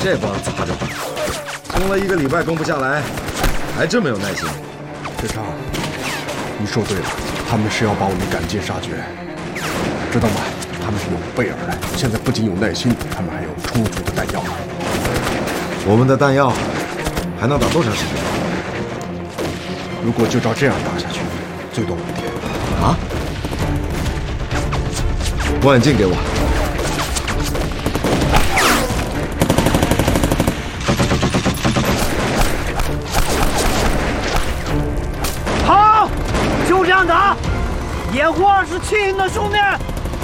这帮杂种，冲了1个礼拜攻不下来，还这么有耐心。 队长，你说对了，他们是要把我们赶尽杀绝，知道吗？他们是有备而来，现在不仅有耐心，他们还有充足的弹药。 我们的弹药还能打多长时间？ 如果就照这样打下去，最多5天。 啊！望远镜给我。 好，就这样打，掩护27营的兄弟。